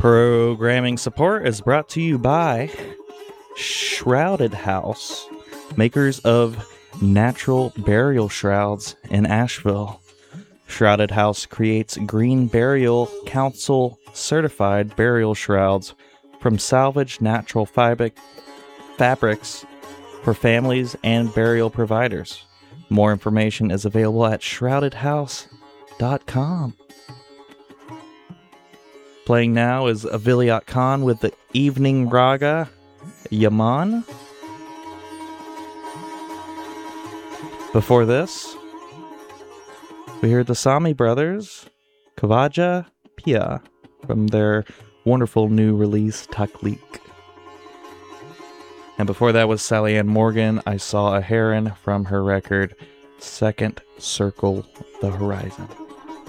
Programming support is brought to you by Shrouded House, makers of natural burial shrouds in Asheville. Shrouded House creates Green Burial Council certified burial shrouds from salvaged natural fabrics for families and burial providers. More information is available at shroudedhouse.com. Playing now is Aviliot Khan with the Evening Raga, Yaman. Before this, we heard the Sami Brothers, Kavaja Pia, from their wonderful new release, Taklik. And before that was Sally Ann Morgan, I Saw a Heron, from her record, Second Circle the Horizon.